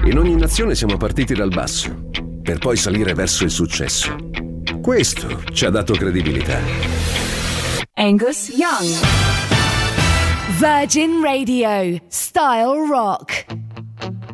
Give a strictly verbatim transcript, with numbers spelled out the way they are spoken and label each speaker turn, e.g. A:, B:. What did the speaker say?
A: In ogni nazione siamo partiti dal basso, per poi salire verso il successo. Questo ci ha dato credibilità.
B: Angus Young. Virgin Radio. Style Rock.